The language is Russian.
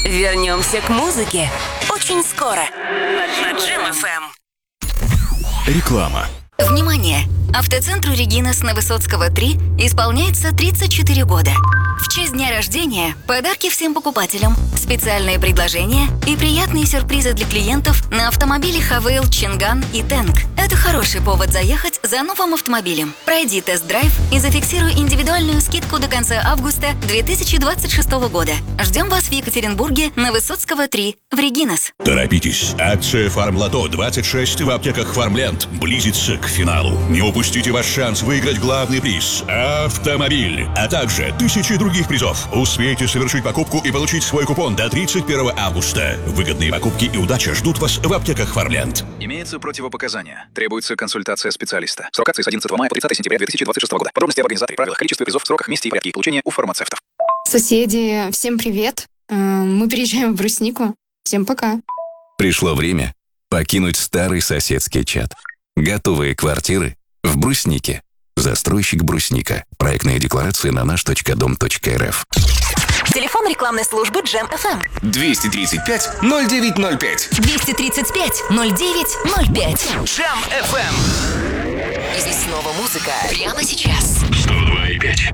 Вернемся к музыке очень скоро на Джем ФМ. Реклама. Внимание! Автоцентру «Регинас» на Высоцкого, 3 исполняется 34 года. В честь дня рождения подарки всем покупателям, специальные предложения и приятные сюрпризы для клиентов на автомобили Хавейл, Чинган и Тэнг. Это хороший повод заехать за новым автомобилем. Пройди тест-драйв и зафиксируй индивидуальную скидку до конца августа 2026 года. Ждем вас в Екатеринбурге на Высоцкого, 3 в «Регинас». Торопитесь! Акция «Фармлото 26» в аптеках «Фармленд» близится к финалу. Не упустите ваш шанс выиграть главный приз – автомобиль, а также 1000 других призов. Успейте совершить покупку и получить свой купон до 31 августа. Выгодные покупки и удача ждут вас в аптеках «Фармленд». Имеются противопоказания. Требуется консультация специалиста. Срок акции с 11 мая по 30 сентября 2026 года. Подробности об организации, правилах, количестве призов, сроках, месте и порядке их получения у фармацевтов. Соседи, всем привет. Мы переезжаем в Бруснику. Всем пока. Пришло время покинуть старый соседский чат. Готовые квартиры в Бруснике. Застройщик «Брусника». Проектная декларация на наш.дом.рф. Телефон рекламной службы Джем ФМ. 235-0905. 235-0905. Джем FM. Здесь снова музыка. Прямо сейчас. 102,5.